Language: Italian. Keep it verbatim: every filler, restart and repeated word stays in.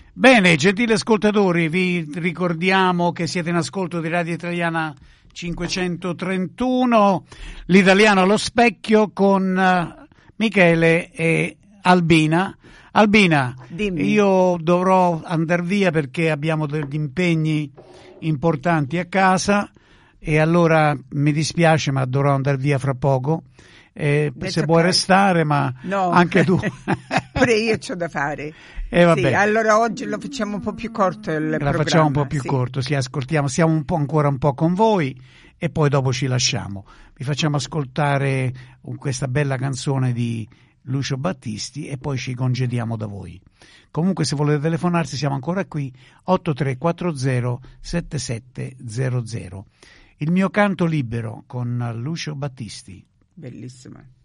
Bene, gentili ascoltatori, vi ricordiamo che siete in ascolto di Radio Italiana cinquecentotrentuno, l'italiano allo specchio con uh, Michele e Albina. Albina, Dimmi. Io dovrò andare via perché abbiamo degli impegni importanti a casa e allora mi dispiace, ma dovrò andare via fra poco. Eh, se vuoi restare, ma no. anche tu. Pure io c'ho da fare. Eh, vabbè. Sì, allora oggi lo facciamo un po' più corto il La programma. facciamo un po' più sì. corto, sì, ascoltiamo, stiamo un po' ancora un po' con voi e poi dopo ci lasciamo. Vi facciamo ascoltare questa bella canzone di Lucio Battisti e poi ci congediamo da voi. Comunque se volete telefonarsi siamo ancora qui, otto tre quattro zero sette sette zero zero. Il mio canto libero con Lucio Battisti. Bellissima.